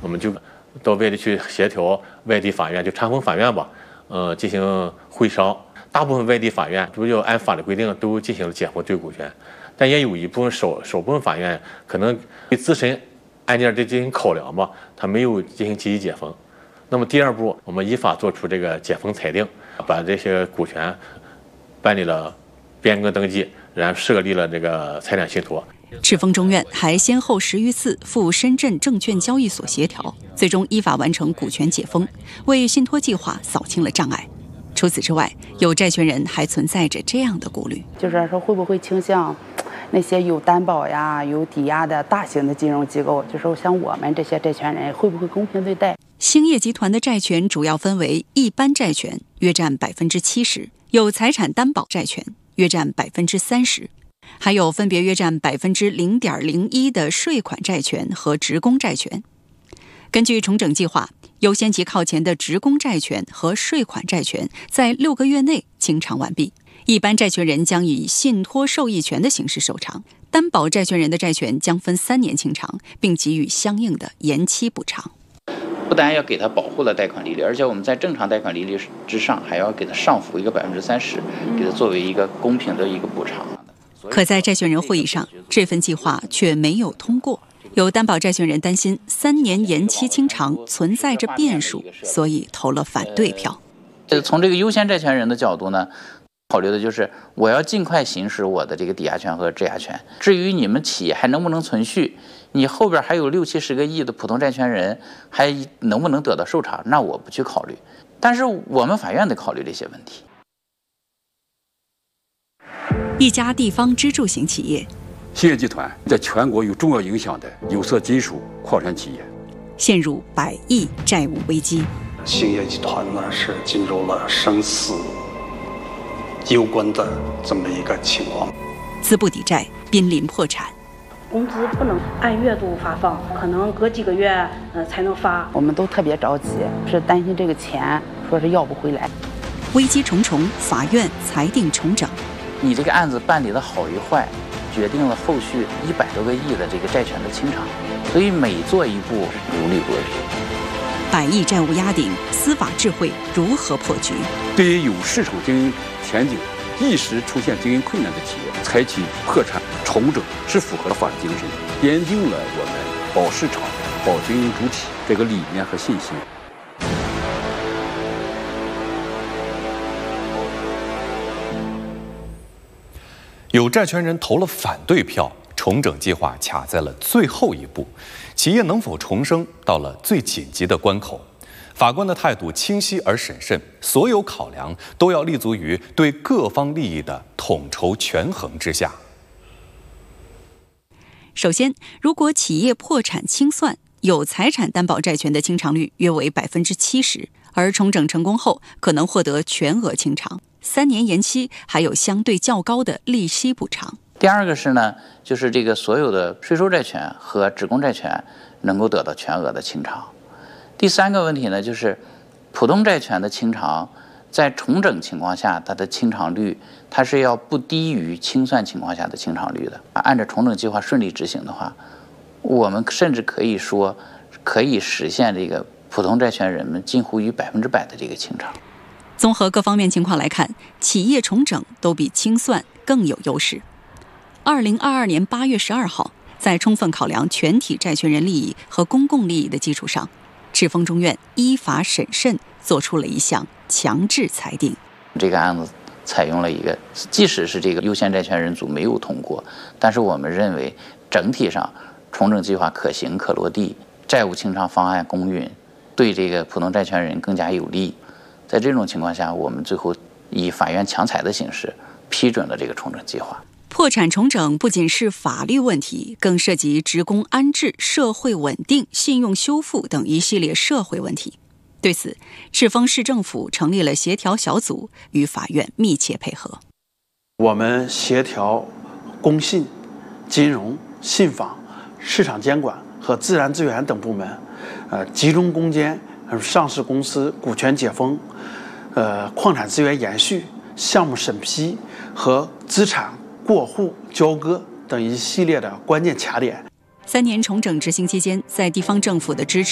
我们就到外地去协调外地法院，就长丰法院吧，进行会商。大部分外地法院都要按法律规定都进行了解封对股权，但也有一部分少部分法院可能对自身案件的进行考量吧，他没有进行积极解封。那么第二步，我们依法作出这个解封裁定，把这些股权办理了变更登记，然后设立了这个财产信托。 赤峰中院还先后10余次赴深圳证券交易所协调，最终依法完成股权解封，为信托计划扫清了障碍。除此之外，有债权人还存在着这样的顾虑， 就是说会不会倾向那些有担保呀、有抵押的大型的金融机构，就是像我们这些债权人，会不会公平对待？ 兴业集团的债权主要分为一般债权，约占70%，有财产担保债权，约占30%，还有分别约占0.01%的税款债权和职工债权。根据重整计划，优先级靠前的职工债权和税款债权在6个月内清偿完毕，一般债权人将以信托受益权的形式受偿，担保债权人的债权将分3年清偿，并给予相应的延期补偿。 不但要给他保护了贷款利率，而且我们在正常贷款利率之上还要给他上浮一个30%，给他作为一个公平的一个补偿。 可在债权人会议上，这份计划却没有通过。有担保债权人担心3年延期清偿存在着变数，所以投了反对票。 从这个优先债权人的角度呢，考虑的就是我要尽快行使我的这个抵押权和质押权。至于你们企业还能不能存续，你后边还有60-70个亿的普通债权人还能不能得到受偿，那我不去考虑。但是我们法院得考虑这些问题。 一家地方支柱型企业， 兴业集团在全国有重要影响的有色金属矿产企业， 陷入100亿债务危机。 兴业集团呢是进入了生死攸关的这么一个情况， 资不抵债，濒临破产。 工资不能按月度发放，可能隔几个月才能发。 我们都特别着急，是担心这个钱说是要不回来。 危机重重，法院裁定重整。 你这个案子办理的好与坏，决定了后续100多个亿的这个债权的清偿，所以每做一步如履薄冰。 100亿债务压顶，司法智慧如何破局？ 对于有市场经营前景、一时出现经营困难的企业，采取破产重整是符合法治精神，奠定了我们保市场、保经营主体这个理念和信心。 有债权人投了反对票，重整计划卡在了最后一步，企业能否重生到了最紧急的关口。法官的态度清晰而审慎，所有考量都要立足于对各方利益的统筹权衡之下。 首先，如果企业破产清算，有财产担保债权的清偿率约为70%，而重整成功后可能获得全额清偿，3年延期，还有相对较高的利息补偿。 第二个是呢，就是这个所有的税收债权和职工债权能够得到全额的清偿。第三个问题呢，就是普通债权的清偿，在重整情况下，它的清偿率它是要不低于清算情况下的清偿率的。按照重整计划顺利执行的话，我们甚至可以说可以实现这个普通债权人们近乎于100%的这个清偿。 综合各方面情况来看，企业重整都比清算更有优势。2022年8月12号，在充分考量全体债权人利益和公共利益的基础上，赤峰中院依法审慎作出了一项强制裁定。 这个案子采用了一个，即使是这个优先债权人组没有通过，但是我们认为整体上重整计划可行可落地，债务清偿方案公允，对这个普通债权人更加有利。在这种情况下，我们最后以法院强裁的形式批准了这个重整计划。 破产重整不仅是法律问题，更涉及职工安置、社会稳定、信用修复等一系列社会问题。对此，赤峰市政府成立了协调小组，与法院密切配合。 我们协调工信、金融、信访、市场监管和自然资源等部门，集中攻坚上市公司股权解封、矿产资源延续、项目审批和资产过户交割等一系列的关键卡点。 3年重整执行期间，在地方政府的支持